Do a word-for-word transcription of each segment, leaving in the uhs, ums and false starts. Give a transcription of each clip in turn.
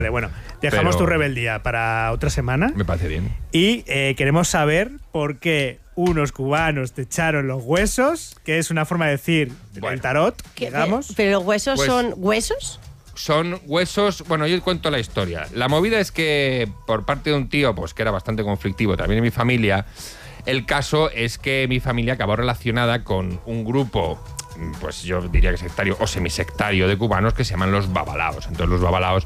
Bueno, dejamos Pero tu rebeldía para otra semana. Me parece bien. Y eh, queremos saber por qué unos cubanos te echaron los huesos, que es una forma de decir Bueno. el tarot, ¿Qué- digamos. ¿Pero los huesos Pues- son huesos? Son huesos. Bueno, yo cuento la historia. La movida es que por parte de un tío, pues que era bastante conflictivo, también en mi familia, el caso es que mi familia acabó relacionada con un grupo, pues yo diría que sectario o semisectario de cubanos que se llaman los babalaos. Entonces los babalaos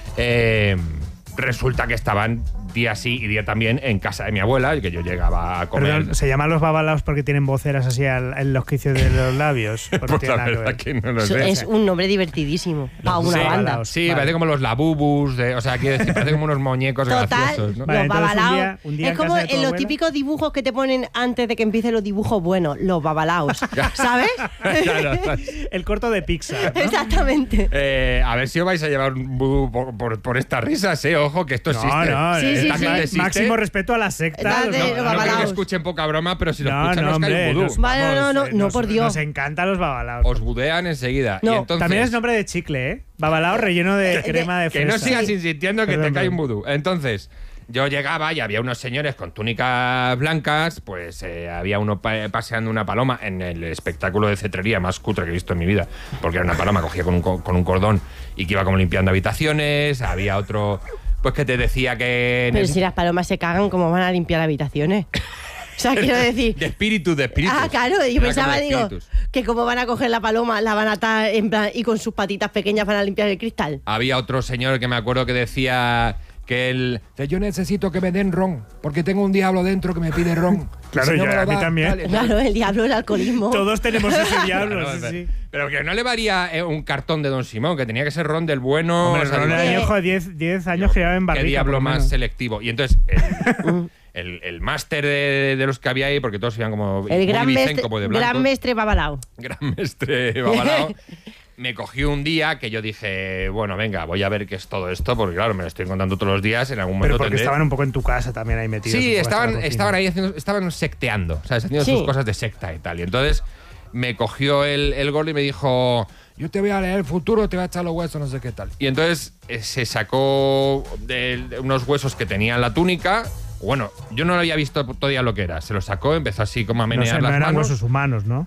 eh, resulta que estaban día sí y día también en casa de mi abuela, y que yo llegaba a comer. Perdón, ¿se llaman los babalaos porque tienen voceras así al- en los quicios de los labios? ¿O no Pues tiene la nada que verdad ver? que no lo Eso sé. es un nombre divertidísimo para una Sí, banda. babalaos. Sí, Vale. parece como los labubus, de, o sea, quiero decir, parece como unos muñecos Total, graciosos, ¿no? Vale, los entonces un babalaos. día- un día Es en como casa de tu en los abuela. típicos dibujos que te ponen antes de que empiecen los dibujos buenos, los babalaos. ¿Sabes? Claro. El corto de Pixar, ¿no? Exactamente. Eh, a ver si os vais a llevar un vudú por, por, por estas risas, eh. Ojo, que esto No, existe. no, Sí, sí, Esta sí. gente existe. Máximo respeto a la secta. Dale, los los No creo babalaos. que escuchen poca broma, pero si lo No, escuchan no, os cae hombre. un vudú. nos- Vale, no, vamos, no, eh, no, nos- por Dios. Nos encantan los babalaos. Os budean enseguida. No. Y entonces, También es nombre de chicle, ¿eh? Babalao relleno de crema de que fresa. no sigas insistiendo que Perdón, te cae un perdón. vudú. Entonces, yo llegaba y había unos señores con túnicas blancas, pues eh, había uno pa- paseando una paloma en el espectáculo de cetrería más cutre que he visto en mi vida, porque era una paloma cogida con un, co- con un cordón y que iba como limpiando habitaciones. Había otro, pues que te decía que... en Pero el- si las palomas se cagan, ¿cómo van a limpiar habitaciones? O sea, quiero decir... De espíritu, de espíritu. Ah, claro, yo Era pensaba, como de digo, espíritus. que cómo van a coger la paloma, la van a atar en plan, y con sus patitas pequeñas van a limpiar el cristal. Había otro señor que me acuerdo que decía que él... Yo necesito que me den ron, porque tengo un diablo dentro que me pide ron. Claro, Si no yo- me lo a mí da, también. dale, dale. Claro, el diablo, el alcoholismo. Todos tenemos ese diablo, Claro, sí, pero- sí. Pero que no le varía eh, un cartón de Don Simón, que tenía que ser ron del bueno. Hombre, o sea, Ron digo, era Eh, viejo de diez años que llevaba en qué barrica. diablo por lo más menos. selectivo. Y entonces, el, el, el máster de, de los que había ahí, porque todos iban como El muy gran Vicen, mestre, como de blanco, gran mestre babalao. gran mestre babalao, me cogió un día que yo dije, bueno, venga, voy a ver qué es todo esto, porque claro, me lo estoy contando todos los días, en algún momento Pero porque tendré- estaban un poco en tu casa también ahí metidos. Sí, un poco hasta la estaban, cocina. estaban ahí haciendo, estaban secteando, ¿sabes? Haciendo Sí. sus cosas de secta y tal. Y entonces me cogió el, el gordo y me dijo, yo te voy a leer el futuro, te voy a echar los huesos, no sé qué tal. Y entonces eh, se sacó de, de unos huesos que tenía en la túnica. Bueno, yo no lo había visto todavía lo que era. Se lo sacó, empezó así como a No, menear sé, no las eran manos. huesos humanos, ¿no?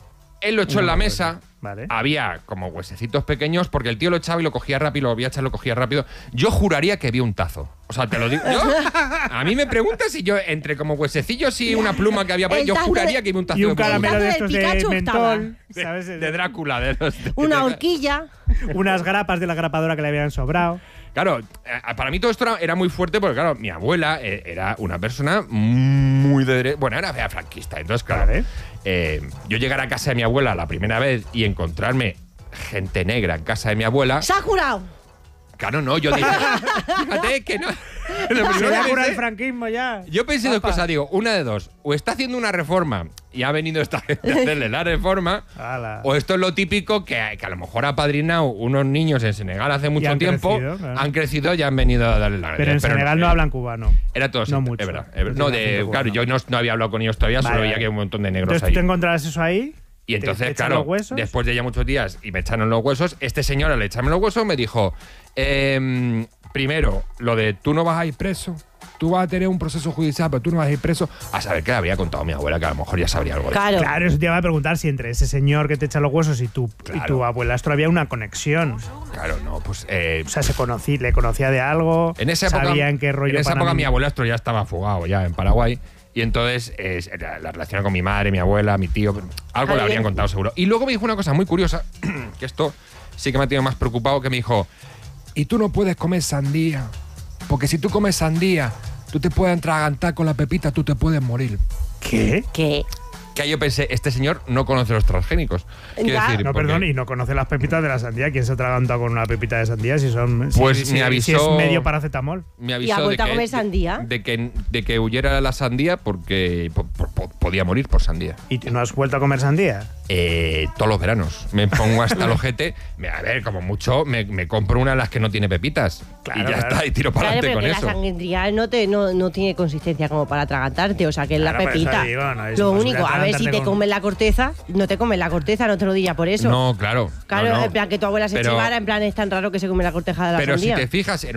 Él lo echó en la No, mesa. Vale. Había como huesecitos pequeños porque el tío lo echaba y lo cogía rápido, lo volvía a echar, lo cogía rápido. Yo juraría que vi un tazo. O sea, te lo digo. Yo, a mí me preguntas si yo, entre como huesecillos y una pluma que había por ahí, El yo tazo juraría de- que vi un tazo Y un de plomo. caramelo de El estos de Pikachu mentol, de, ¿sabes? de Drácula. De los, de- Una de- horquilla. Unas grapas de la grapadora que le habían sobrado. Claro, eh, para mí todo esto era, era muy fuerte porque, claro, mi abuela eh, era una persona muy de derecha. Bueno, era fea franquista. Entonces, claro, Vale. eh, yo llegar a casa de mi abuela la primera vez y encontrarme gente negra en casa de mi abuela. ¡Se ha curado! Claro, no, yo dije. Fíjate que no. Lo Se primero le ha que curado pensé- el franquismo ya. yo pensé dos Papá. cosas, digo, una de dos. O está haciendo una reforma y ha venido esta gente a hacerle la reforma. Ala. O esto es lo típico que, que a lo mejor ha padrinado unos niños en Senegal hace mucho han tiempo. crecido, claro. Han crecido y han venido a darle la Pero en Senegal no eh, hablan cubano. Era todo No siempre, mucho. es verdad. es verdad. No No, tiene de, acento claro, cubano. yo no, no había hablado con ellos todavía, Vale, solo veía vale. que hay un montón de negros Entonces ahí. tú te encontrarás eso ahí. Y te- entonces, te echan claro, los huesos. después de ya muchos días y me echaron los huesos, este señor al echarme los huesos me dijo, em, primero, lo de tú no vas a ir preso, tú vas a tener un proceso judicial, pero tú no vas a ir preso, a saber qué le habría contado mi abuela, que a lo mejor ya sabría algo de Claro. Claro, eso te iba a preguntar si entre ese señor que te echa los huesos y tu, y Claro. tu abuelastro había una conexión. Claro, no, pues... eh, O sea, se conocí, le conocía de algo. en esa época, sabía en qué rollo. en esa para época mí- mi abuelastro ya estaba fugado ya en Paraguay. Y entonces eh, la, la relación con mi madre, mi abuela, mi tío, algo le habrían contado seguro. Y luego me dijo una cosa muy curiosa, que esto sí que me ha tenido más preocupado, que me dijo, y tú no puedes comer sandía, porque si tú comes sandía, tú te puedes atragantar con la pepita, tú te puedes morir. ¿Qué? ¿Qué? Que ahí yo pensé, este señor no conoce los transgénicos. Quiero Ya. decir, No, porque- perdón, y no conoce las pepitas de la sandía. ¿Quién se ha atragantado con una pepita de sandía si son. Pues si, me si- avisó- si es medio paracetamol. Me ¿Y avisó ha de vuelto a que, comer sandía? De, de que, de que huyera la sandía porque por, por- por- podía morir por sandía. ¿Y no has vuelto a comer sandía? Eh, todos los veranos. Me pongo hasta el ojete. Me- A ver, como mucho, me, me compro una de las que no tiene pepitas. Claro, y ya claro. está, y tiro para Claro, adelante pero con que eso. la sangre integral no, te, no, no tiene consistencia como para atragantarte, o sea, que es Claro, la por eso pepita. digo, no es Lo imposible único, a ver si atragantarte te con- comes la corteza, no te comes la corteza, no te lo diría por eso. No, claro. Claro, no, no. en plan que tu abuela se Pero- chivara, en plan es tan raro que se come la corteza de la Pero sandía. si te fijas, en